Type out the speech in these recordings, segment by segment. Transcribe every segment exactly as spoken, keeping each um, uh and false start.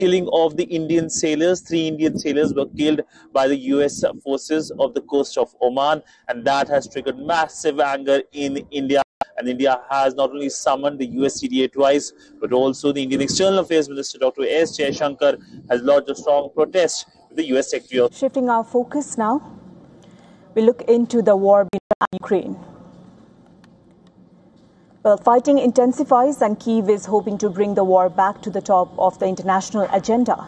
killing of the Indian sailors. Three Indian sailors were killed by the U S forces of the coast of Oman, and that has triggered massive anger in India. And India has not only summoned the U S C D A twice, but also the Indian External Affairs Minister Doctor S. Jaishankar has lodged a strong protest with the U S Secretary of... Shifting our focus now, we look into the war between Ukraine. Well, fighting intensifies and Kyiv is hoping to bring the war back to the top of the international agenda.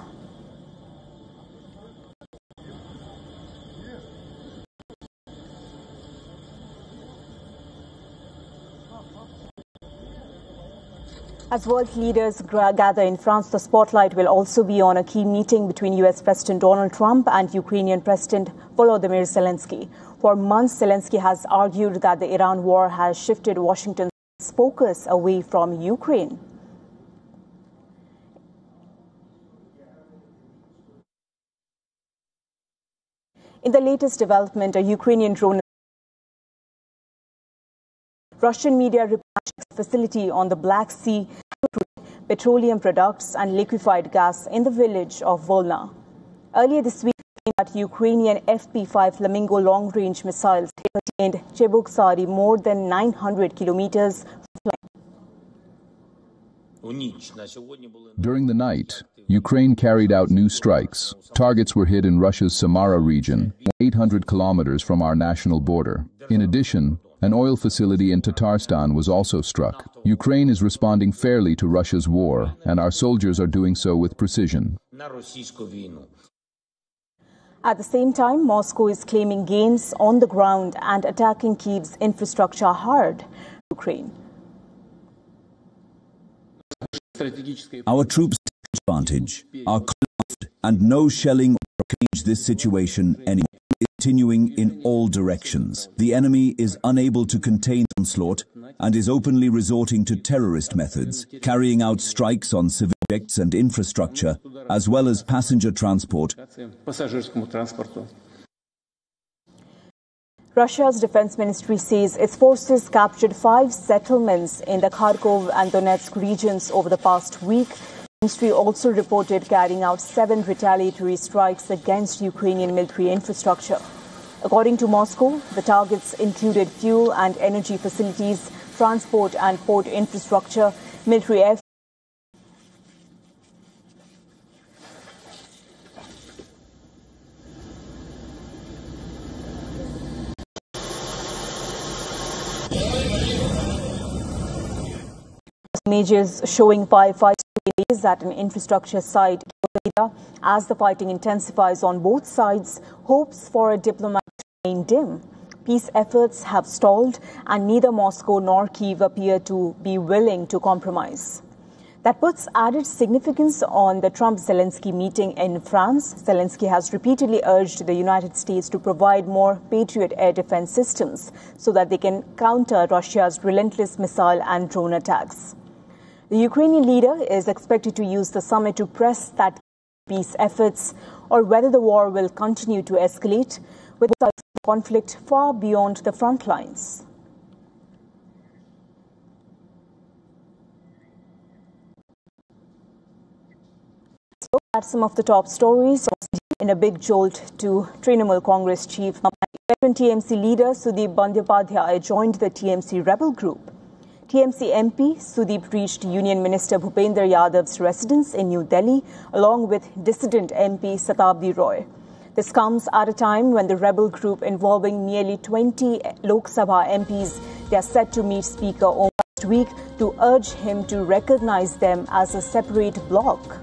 As world leaders gather in France, the spotlight will also be on a key meeting between U S President Donald Trump and Ukrainian President Volodymyr Zelensky. For months, Zelensky has argued that the Iran war has shifted Washington's focus away from Ukraine. In the latest development, a Ukrainian drone Russian media reported a facility on the Black Sea petroleum products and liquefied gas in the village of Volna. Earlier this week, that Ukrainian F P five Flamingo long-range missiles attained Cheboksary more than nine hundred kilometers from During the night, Ukraine carried out new strikes. Targets were hit in Russia's Samara region, eight hundred kilometers from our national border. In addition, an oil facility in Tatarstan was also struck. Ukraine is responding fairly to Russia's war, and our soldiers are doing so with precision. At the same time, Moscow is claiming gains on the ground and attacking Kyiv's infrastructure hard. Ukraine. Our troops take advantage, are collapsed, and no shelling will change this situation anymore. Continuing in all directions. The enemy is unable to contain onslaught and is openly resorting to terrorist methods, carrying out strikes on civil objects and infrastructure, as well as passenger transport. Russia's defense ministry says its forces captured five settlements in the Kharkov and Donetsk regions over the past week. The ministry also reported carrying out seven retaliatory strikes against Ukrainian military infrastructure. According to Moscow, the targets included fuel and energy facilities, transport and port infrastructure, military air. Images showing firefighters at an infrastructure site as the fighting intensifies on both sides. Hopes for a diplomatic remain dim. Peace efforts have stalled and neither Moscow nor Kyiv appear to be willing to compromise. That puts added significance on the Trump-Zelensky meeting in France. Zelensky has repeatedly urged the United States to provide more Patriot air defense systems so that they can counter Russia's relentless missile and drone attacks. The Ukrainian leader is expected to use the summit to press that peace efforts or whether the war will continue to escalate with the conflict far beyond the front lines. So that's some of the top stories. In a big jolt to Trinamool Congress chief, veteran T M C leader Sudeep Bandyopadhyay joined the T M C rebel group. T M C M P Sudeep reached Union Minister Bhupender Yadav's residence in New Delhi along with dissident M P Satabdi Roy. This comes at a time when the rebel group involving nearly twenty Lok Sabha M Ps, they are set to meet Speaker Om next week to urge him to recognize them as a separate bloc.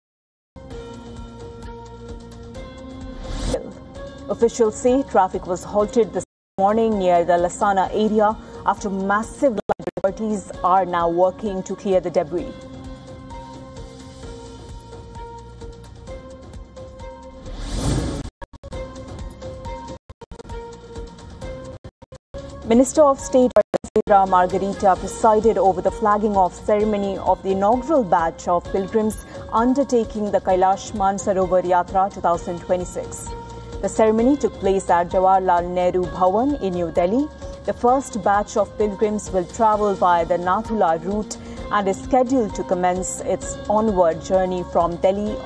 Officials say traffic was halted this morning near the Lasana area after massive authorities are now working to clear the debris. Minister of State Sandra Margarita presided over the flagging off ceremony of the inaugural batch of pilgrims undertaking the Kailash Mansarovar Yatra twenty twenty-six. The ceremony took place at Jawaharlal Nehru Bhavan in New Delhi. The first batch of pilgrims will travel via the Nathula route and is scheduled to commence its onward journey from Delhi